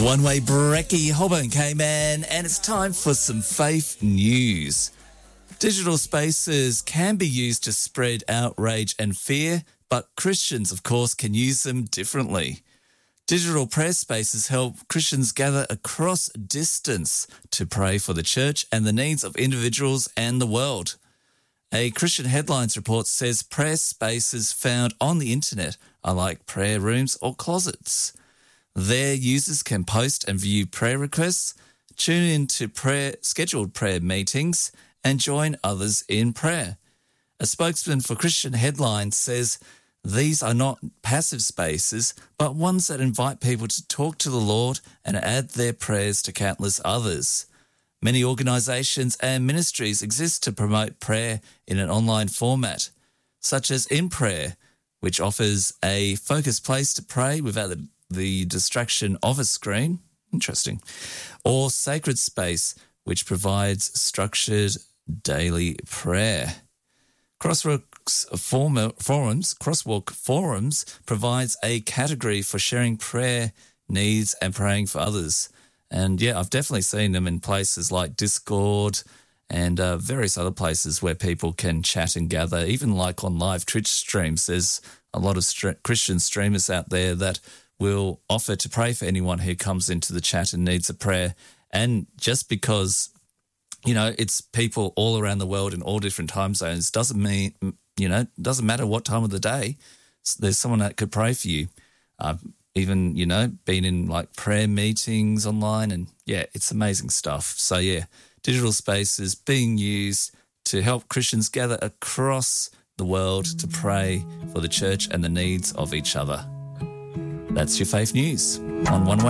One Way Brekkie, Holborn K-Man, and it's time for some faith news. Digital spaces can be used to spread outrage and fear, but Christians, of course, can use them differently. Digital prayer spaces help Christians gather across distance to pray for the church and the needs of individuals and the world. A Christian Headlines report says prayer spaces found on the internet are like prayer rooms or closets. Their users can post and view prayer requests, tune into scheduled prayer meetings, and join others in prayer. A spokesman for Christian Headlines says these are not passive spaces, but ones that invite people to talk to the Lord and add their prayers to countless others. Many organisations and ministries exist to promote prayer in an online format, such as In Prayer, which offers a focused place to pray without the distraction of a screen. Interesting. Or Sacred Space, which provides structured daily prayer. Crosswalk Forums provides a category for sharing prayer needs and praying for others. And yeah, I've definitely seen them in places like Discord and various other places where people can chat and gather. Even like on live Twitch streams, there's a lot of Christian streamers out there that will offer to pray for anyone who comes into the chat and needs a prayer. And just because, you know, it's people all around the world in all different time zones doesn't mean, doesn't matter what time of the day, there's someone that could pray for you. Even, been in like prayer meetings online, and yeah, it's amazing stuff. So yeah, digital spaces being used to help Christians gather across the world to pray for the church and the needs of each other. That's your faith news on One Way.